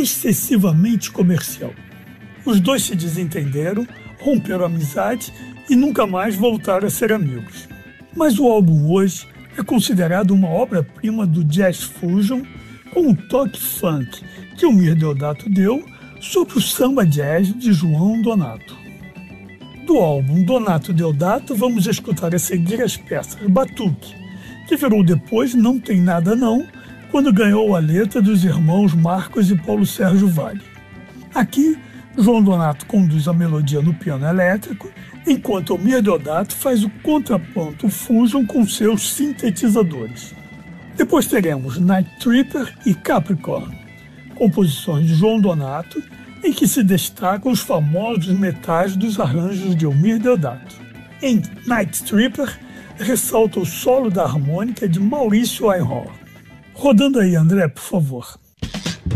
excessivamente comercial. Os dois se desentenderam, romperam a amizade e nunca mais voltaram a ser amigos. Mas o álbum hoje é considerado uma obra-prima do jazz fusion com um toque funk que o Mir Deodato deu sobre o samba jazz de João Donato. Do álbum Donato Deodato, vamos escutar a seguir as peças Batuque, que virou depois Não Tem Nada Não, quando ganhou a letra dos irmãos Marcos e Paulo Sérgio Vale. Aqui, João Donato conduz a melodia no piano elétrico, enquanto o Mir Deodato faz o contraponto fusion com seus sintetizadores. Depois teremos Night Tripper e Capricorn, composições de João Donato, em que se destacam os famosos metais dos arranjos de Mir Deodato. Em Night Tripper, ressalta o solo da harmônica de Maurício Einhorn. Rodando aí, André, por favor.